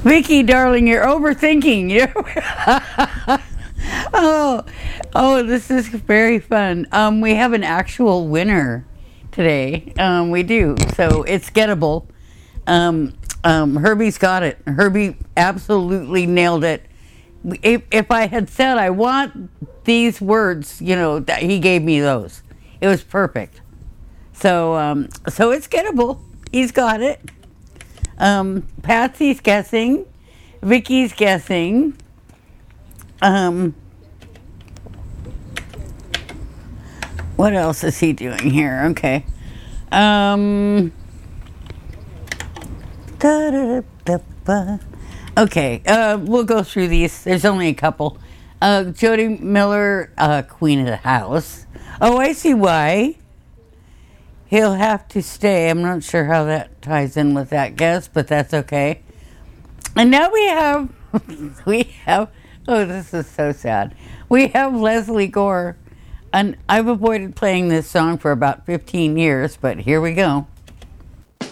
Vicky, darling, you're overthinking. Oh, this is very fun. We have an actual winner today. We do. So it's gettable. Herbie's got it. Herbie absolutely nailed it. If I had said I want these words, that he gave me those. It was perfect. So it's gettable. He's got it. Patsy's guessing. Vicky's guessing. What else is he doing here? Okay. Okay, we'll go through these. There's only a couple. Jody Miller, Queen of the House. Oh, I see why. He'll have to stay. I'm not sure how that ties in with that guess, but that's okay. And now we have, oh, this is so sad. We have Leslie Gore. And I've avoided playing this song for about 15 years, but here we go.